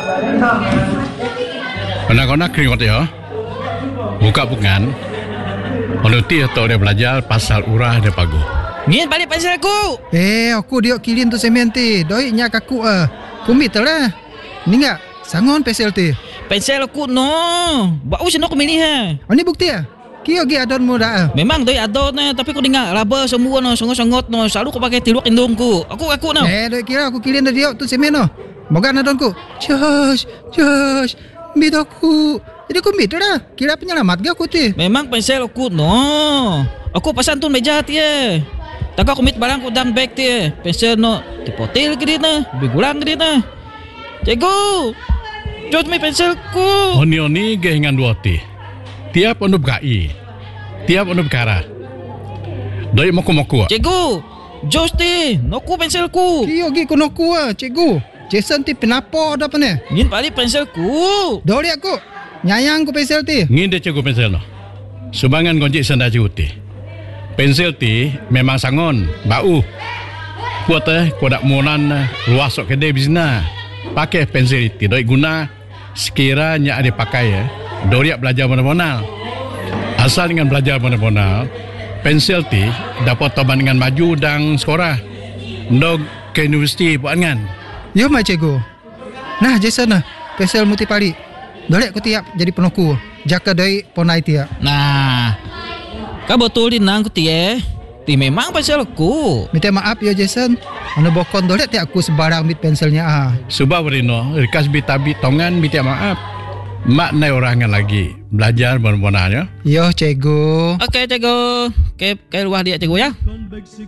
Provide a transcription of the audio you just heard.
Anak-anak keringat ya. Buka bukan. Kalau atau dia belajar pasal urah dia pagu. Ngin balik pensel aku. Aku diok kilin tu semen ti. Doi nya kaku kumit lah. Ni enggak sangon pensel ti. Pensel aku no. Bau sino aku milih ha. Ini bukti Kio gi adon mo dah. Memang doi adon tapi aku dengar raba semua no songot-songot no. Selalu aku pakai tiluak indungku. Aku no. Doi kira aku kilin dah diok tu semen no. Moga adonku. Josh. Bidoku. Jadi aku mit dah. Kira penyelamat ke aku ti. Memang pensel aku no. Aku pasan tu meja ti Tak aku mit barang ku dalam beg ti Pensel no tipotil ke dia na. Bigulang ke dia na. Cikgu. Jod mi pensel ku. Oni ge hingan dua ti. Tiap onup gai. Tiap onup kara. Doi moku-moku. Cikgu. Jos ti. Noku pensel ku. Kio gi ku noku cikgu. Jason ti penapo dah pane. Ngin balik pensel ku. Doi aku. Nyayang ku pensel ti. Ngin dia cikgu pensel no. Sumbangan gonjik sanda ti. Pensel ti memang sangon, bau. Kuat kuat monan luas sok kedai bisna. Pakai pensel ti doi guna sekiranya ada pakai doi belajar mana-mana. Asal dengan belajar mana-mana, pensel ti dapat toban dengan maju dan sekolah. Ndog ke universiti buat kan. Yo mai cikgu. Nah Jason pensel muti pali. Doi aku tiap jadi penoku. Jaka doi ponai tiap. Nah. Kau betul di nang ku tie. Ti memang pensel aku. Minta maaf ya Jason. Anu bokon dole ti aku sebarang mit penselnya Subah berino, rikas bitabi tongan minta maaf. Mak nai orangan lagi belajar benar-benarnya. Yo cikgu. Okey cikgu. Ke luar dia cikgu ya.